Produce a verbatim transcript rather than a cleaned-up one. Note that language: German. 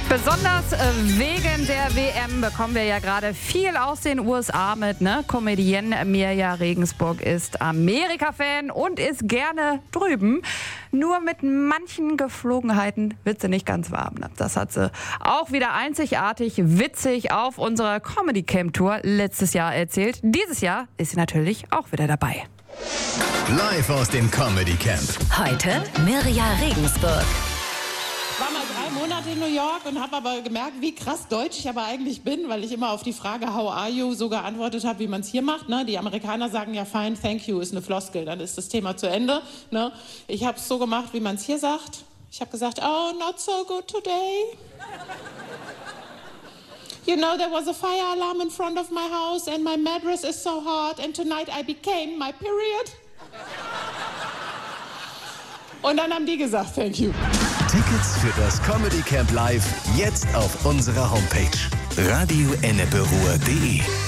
Besonders äh, wegen der W M bekommen wir ja gerade viel aus den U S A mit. Ne? Comedienne Mirja Regensburg ist Amerika-Fan und ist gerne drüben. Nur mit manchen Geflogenheiten wird sie nicht ganz warm. Ne? Das hat sie auch wieder einzigartig witzig auf unserer Comedy Camp Tour letztes Jahr erzählt. Dieses Jahr ist sie natürlich auch wieder dabei. Live aus dem Comedy Camp. Heute Mirja Regensburg. Ich war mal drei Monate in New York und habe aber gemerkt, wie krass deutsch ich aber eigentlich bin, weil ich immer auf die Frage How are you so geantwortet habe, wie man es hier macht. Ne? Die Amerikaner sagen ja fine, thank you, ist eine Floskel, dann ist das Thema zu Ende. Ne? Ich habe es so gemacht, wie man es hier sagt. Ich habe gesagt, oh, not so good today. You know, there was a fire alarm in front of my house and my mattress is so hot and tonight I became my period. Und dann haben die gesagt, thank you. Tickets für das Comedy Camp Live jetzt auf unserer Homepage radio ennepe ruhr punkt de.